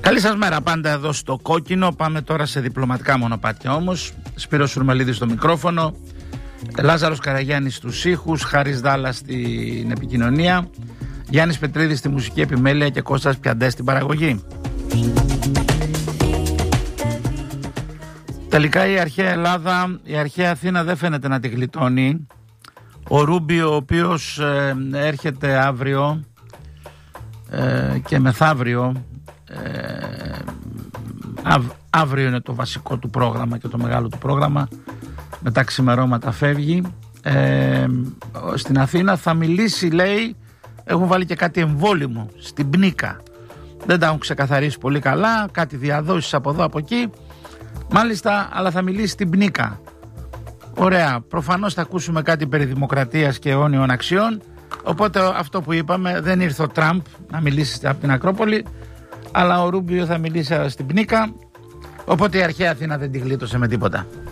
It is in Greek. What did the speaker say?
Καλή σας μέρα πάντα εδώ στο Κόκκινο. Πάμε τώρα σε διπλωματικά μονοπάτια όμως. Σπύρος Σουρμελίδης στο μικρόφωνο, Λάζαρος Καραγιάννης στους ήχους, Χάρης Δάλλας στην επικοινωνία, Γιάννης Πετρίδης στη μουσική επιμέλεια και Κώστας Πιαντές στην παραγωγή. Τελικά η αρχαία Ελλάδα, η αρχαία Αθήνα δεν φαίνεται να τη γλιτώνει. Ο Ρούμπιο, ο οποίος έρχεται αύριο και μεθαύριο, αύριο είναι το βασικό του πρόγραμμα και το μεγάλο του πρόγραμμα, μετά ξημερώματα φεύγει, στην Αθήνα θα μιλήσει, λέει, έχουν βάλει και κάτι εμβόλυμο στην Πνίκα, δεν τα έχουν ξεκαθαρίσει πολύ καλά, κάτι διαδόσεις από εδώ από εκεί, μάλιστα, αλλά θα μιλήσει στην Πνίκα. Ωραία, προφανώς θα ακούσουμε κάτι περί δημοκρατίας και αιώνιων αξιών, οπότε αυτό που είπαμε, δεν ήρθε ο Τραμπ να μιλήσει από την Ακρόπολη, αλλά ο Ρούμπιο θα μιλήσει στην Πνίκα, οπότε η αρχαία Αθήνα δεν τη γλίτωσε με τίποτα.